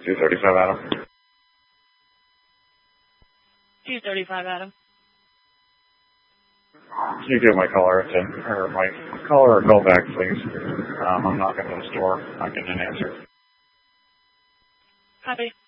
235 Adam. 235 Adam. Can you give my caller a call back, please? I'm not going to the store. I'm getting an answer. Copy.